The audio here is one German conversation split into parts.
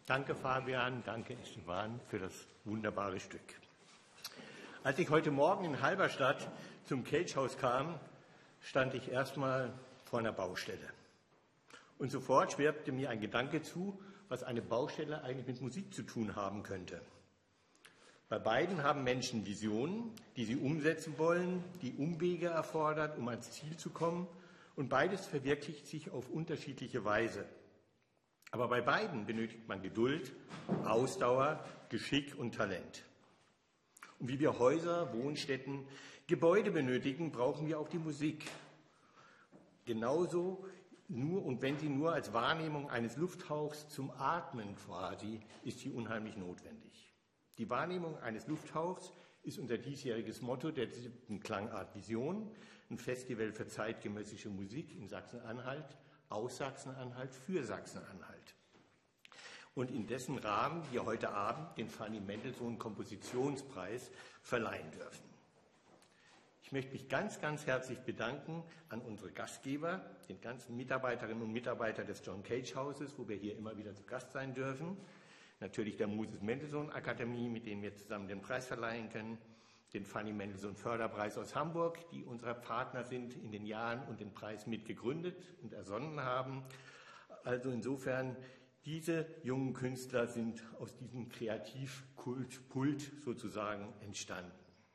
Danke Fabian, danke Esteban für das wunderbare Stück. Als ich heute Morgen in Halberstadt zum Kelchhaus kam, stand ich erstmal vor einer Baustelle. Und sofort schwebte mir ein Gedanke zu, was eine Baustelle eigentlich mit Musik zu tun haben könnte. Bei beiden haben Menschen Visionen, die sie umsetzen wollen, die Umwege erfordert, um ans Ziel zu kommen. Und beides verwirklicht sich auf unterschiedliche Weise. Aber bei beiden benötigt man Geduld, Ausdauer, Geschick und Talent. Und wie wir Häuser, Wohnstätten, Gebäude benötigen, brauchen wir auch die Musik. Genauso nur, und wenn sie nur als Wahrnehmung eines Lufthauchs zum Atmen quasi, ist sie unheimlich notwendig. Die Wahrnehmung eines Lufthauchs ist unser diesjähriges Motto der 7. Klangart Vision, ein Festival für zeitgenössische Musik in Sachsen-Anhalt, aus Sachsen-Anhalt, für Sachsen-Anhalt. Und in dessen Rahmen wir heute Abend den Fanny Mendelssohn Kompositionspreis verleihen dürfen. Ich möchte mich ganz, ganz herzlich bedanken an unsere Gastgeber, den ganzen Mitarbeiterinnen und Mitarbeitern des John Cage Hauses, wo wir hier immer wieder zu Gast sein dürfen. Natürlich der Moses Mendelssohn Akademie, mit denen wir zusammen den Preis verleihen können. Den Fanny Mendelssohn Förderpreis aus Hamburg, die unsere Partner sind in den Jahren und den Preis mitgegründet und ersonnen haben. Also insofern, diese jungen Künstler sind aus diesem Kreativpult sozusagen entstanden.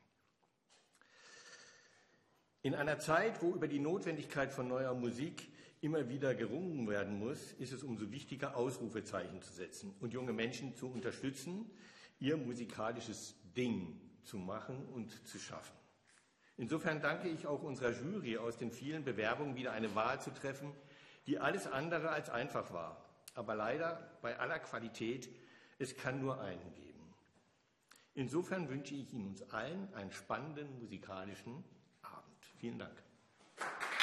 In einer Zeit, wo über die Notwendigkeit von neuer Musik immer wieder gerungen werden muss, ist es umso wichtiger, Ausrufezeichen zu setzen und junge Menschen zu unterstützen, ihr musikalisches Ding zu machen und zu schaffen. Insofern danke ich auch unserer Jury, aus den vielen Bewerbungen wieder eine Wahl zu treffen, die alles andere als einfach war. Aber leider, bei aller Qualität, es kann nur einen geben. Insofern wünsche ich Ihnen uns allen einen spannenden musikalischen Abend. Vielen Dank.